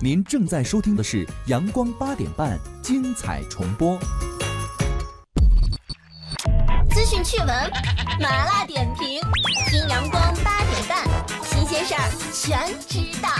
您正在收听的是阳光8点半精彩重播。 资讯趣闻、麻辣点评，听阳光8点半，新鲜事儿全知道。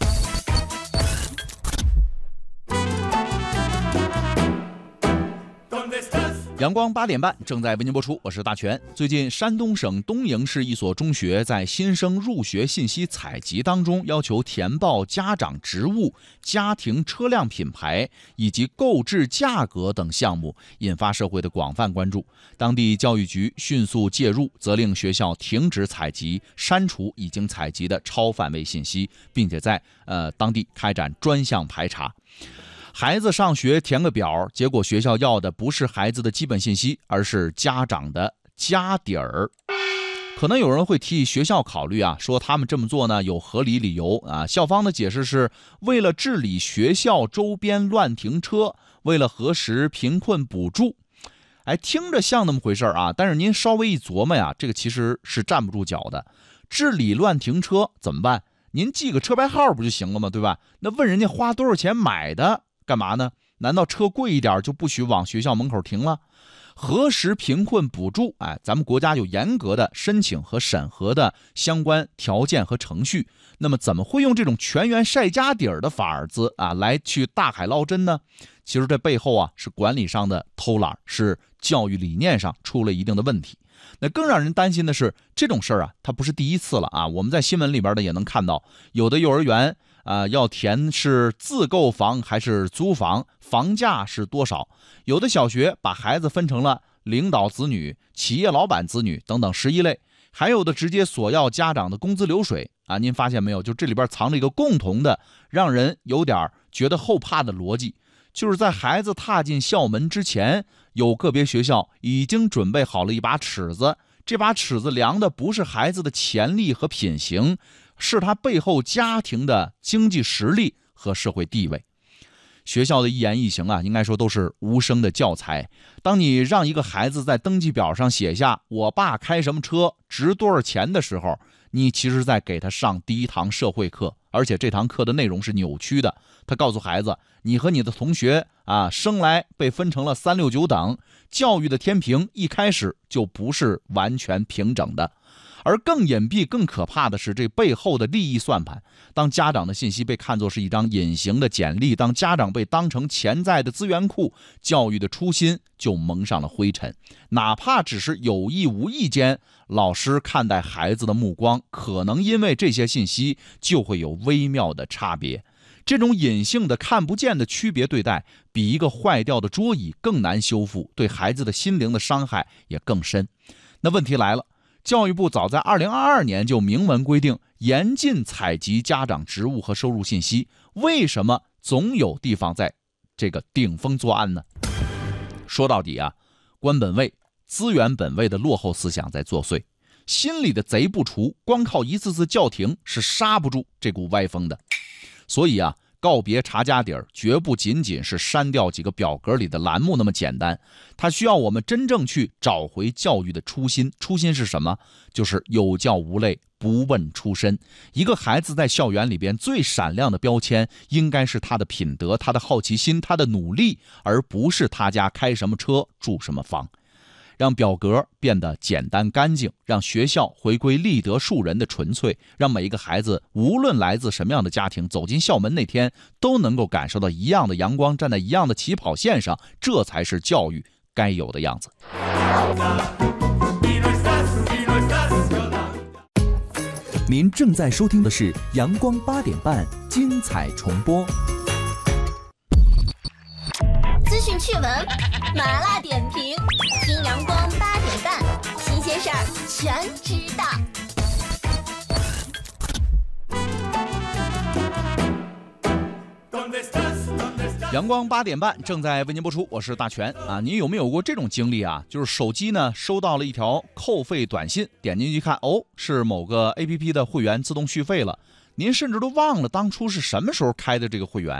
阳光8点半正在为您播出，我是大全。最近，山东省东营市一所中学在新生入学信息采集当中，要求填报家长职务、家庭车辆品牌以及购置价格等项目，引发社会的广泛关注。当地教育局迅速介入，责令学校停止采集、删除已经采集的超范围信息，并且在当地开展专项排查。孩子上学填个表，结果学校要的不是孩子的基本信息，而是家长的家底儿。可能有人会替学校考虑啊，说他们这么做呢有合理理由啊。校方的解释是为了治理学校周边乱停车，为了核实贫困补助。听着像那么回事啊，但是您稍微一琢磨呀，这个其实是站不住脚的。治理乱停车怎么办？您记个车牌号不就行了吗？对吧？那问人家花多少钱买的？干嘛呢？难道车贵一点就不许往学校门口停了？核实贫困补助，咱们国家有严格的申请和审核的相关条件和程序。那么怎么会用这种全员晒家底儿的法子来去大海捞针呢？其实这背后是管理上的偷懒，是教育理念上出了一定的问题。那更让人担心的是，这种事儿它不是第一次了啊！我们在新闻里边也能看到，有的幼儿园要填是自购房还是租房，房价是多少？有的小学把孩子分成了领导子女、企业老板子女等等11类，还有的直接索要家长的工资流水啊！您发现没有？就这里边藏着一个共同的，让人有点觉得后怕的逻辑，就是在孩子踏进校门之前，有个别学校已经准备好了一把尺子，这把尺子量的不是孩子的潜力和品行，是他背后家庭的经济实力和社会地位。学校的一言一行应该说都是无声的教材。当你让一个孩子在登记表上写下我爸开什么车，值多少钱的时候，你其实在给他上第一堂社会课，而且这堂课的内容是扭曲的。他告诉孩子，你和你的同学生来被分成了3、6、9等，教育的天平一开始就不是完全平整的。而更隐蔽、更可怕的是这背后的利益算盘。当家长的信息被看作是一张隐形的简历，当家长被当成潜在的资源库，教育的初心就蒙上了灰尘。哪怕只是有意无意间，老师看待孩子的目光，可能因为这些信息就会有微妙的差别。这种隐性的看不见的区别对待，比一个坏掉的桌椅更难修复，对孩子的心灵的伤害也更深。那问题来了，教育部早在2022年就明文规定严禁采集家长职务和收入信息，为什么总有地方在这个顶风作案呢？说到底官本位、资源本位的落后思想在作祟，心里的贼不除，光靠一次次叫停是刹不住这股歪风的。所以告别查家底儿绝不仅仅是删掉几个表格里的栏目那么简单，它需要我们真正去找回教育的初心。初心是什么？就是有教无类，不问出身。一个孩子在校园里边最闪亮的标签应该是他的品德、他的好奇心、他的努力，而不是他家开什么车、住什么房。让表格变得简单干净，让学校回归立德树人的纯粹，让每一个孩子无论来自什么样的家庭，走进校门那天都能够感受到一样的阳光，站在一样的起跑线上，这才是教育该有的样子。 您正在收听的是阳光8点半精彩重播。 资讯趣闻、麻辣点评，听阳光8点半，新鲜事儿全知道。 阳光8点半正在为您播出，我是大全您有没有过这种经历就是手机呢收到了一条扣费短信，点进去看，是某个 APP 的会员自动续费了，您甚至都忘了当初是什么时候开的这个会员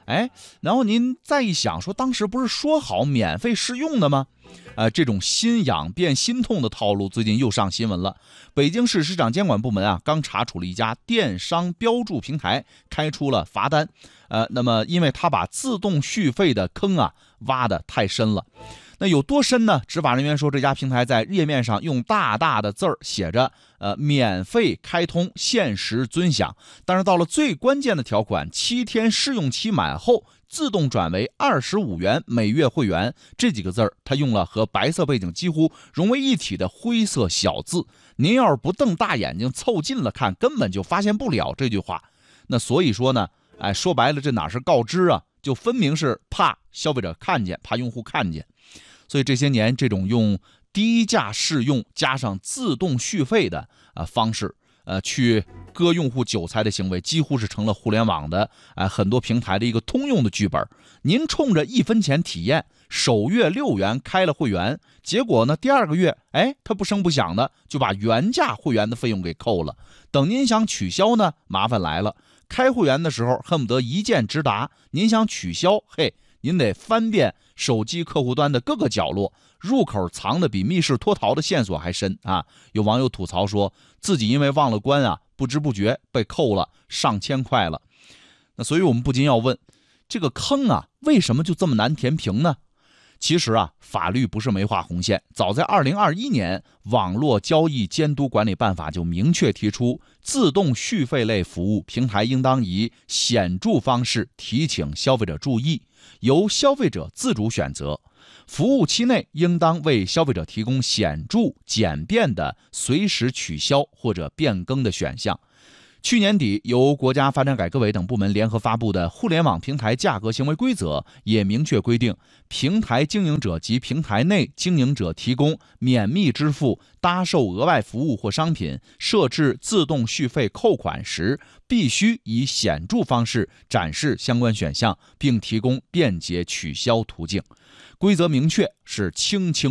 然后您再一想说，当时不是说好免费试用的吗？这种心痒变心痛的套路最近又上新闻了。北京市市场监管部门刚查处了一家电商标注平台，开出了罚单。那么因为他把自动续费的坑挖得太深了。那有多深呢？执法人员说，这家平台在页面上用大大的字儿写着免费开通，限时尊享。但是到了最关键的条款，7天试用期满后自动转为25元每月会员，这几个字儿他用了和白色背景几乎融为一体的灰色小字。您要是不瞪大眼睛凑近了看，根本就发现不了这句话。那所以说呢，说白了，这哪是告知就分明是怕消费者看见，怕用户看见。所以这些年，这种用低价试用加上自动续费的方式，去割用户韭菜的行为，几乎是成了互联网的很多平台的一个通用的剧本。您冲着1分钱体验，首月6元开了会员，结果呢，第2个月，他不声不响的就把原价会员的费用给扣了。等您想取消呢，麻烦来了，开会员的时候恨不得一键直达，您想取消，您得翻遍手机客户端的各个角落，入口藏的比密室脱逃的线索还深有网友吐槽说，自己因为忘了关不知不觉被扣了上千块了。那所以我们不禁要问，这个坑为什么就这么难填平呢？其实法律不是没画红线，早在2021年，网络交易监督管理办法就明确提出，自动续费类服务平台应当以显著方式提醒消费者注意，由消费者自主选择。服务期内应当为消费者提供显著简便的随时取消或者变更的选项。去年底，由国家发展改革委等部门联合发布的《互联网平台价格行为规则》也明确规定，平台经营者及平台内经营者提供免密支付、搭售额外服务或商品、设置自动续费扣款时，必须以显著方式展示相关选项，并提供便捷取消途径。规则明确是轻轻